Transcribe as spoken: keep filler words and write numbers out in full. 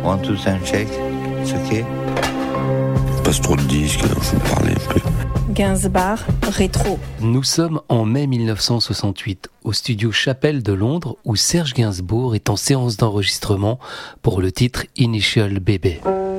One, two, sound check. It's okay. Passe trop de disques, il faut parler un peu. Gainsbourg, rétro. Nous sommes en mai mille neuf cent soixante-huit, au studio Chapelle de Londres, où Serge Gainsbourg est en séance d'enregistrement pour le titre Initial Baby.